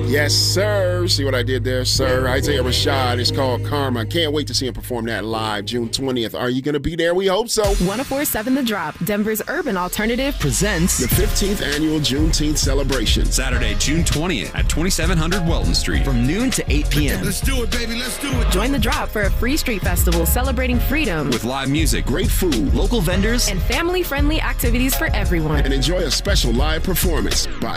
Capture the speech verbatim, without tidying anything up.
Yes, sir. See what I did there, sir? Isaiah Rashad. It's called Karma. Can't wait to see him perform that live June twentieth. Are you going to be there? We hope so. one oh four point seven The Drop, Denver's urban alternative, presents the fifteenth annual Juneteenth celebration. Saturday, June twentieth at twenty-seven hundred Welton Street. From noon to eight p.m. Let's do it, baby. Let's do it. Join The Drop for a free street festival celebrating freedom. With live music, great food, local vendors, and family-friendly activities for everyone. And enjoy a special live performance by